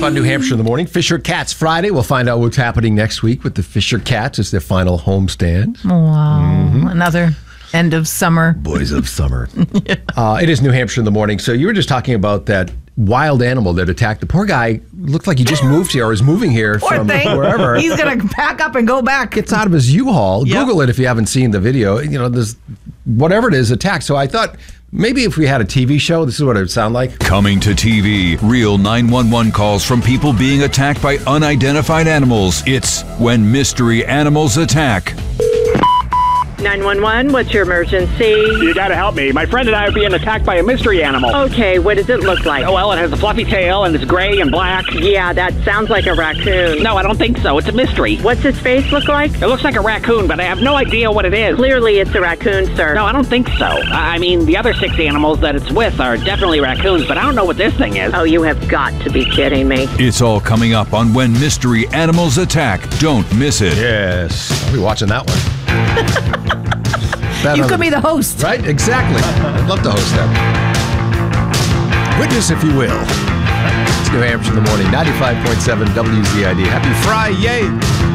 on New Hampshire in the Morning. Fisher Cats Friday. We'll find out what's happening next week with the Fisher Cats. It's their final homestand. Wow. Another end of summer. Boys of summer. It is New Hampshire in the Morning. So you were just talking about that wild animal that attacked the poor guy. Looked like he just moved here or is moving here from wherever. He's going to pack up and go back. Gets out of his U-Haul. Yep. Google it if you haven't seen the video. You know, there's whatever it is attacked. So I thought maybe if we had a TV show, this is what it would sound like. Coming to TV, real 911 calls from people being attacked by unidentified animals. It's When Mystery Animals Attack. 911, what's your emergency? You gotta help me. My friend and I are being attacked by a mystery animal. Okay, what does it look like? Oh, well, it has a fluffy tail and it's gray and black. Yeah, that sounds like a raccoon. No, I don't think so. It's a mystery. What's his face look like? It looks like a raccoon, but I have no idea what it is. Clearly it's a raccoon, sir. No, I don't think so. I mean, the other 6 animals that it's with are definitely raccoons, but I don't know what this thing is. Oh, you have got to be kidding me. It's all coming up on When Mystery Animals Attack. Don't miss it. Yes. I'll be watching that one. You could be the host. Right? Exactly. I'd love to host that. Witness, if you will. It's New Hampshire in the Morning, 95.7 WZID. Happy Friday.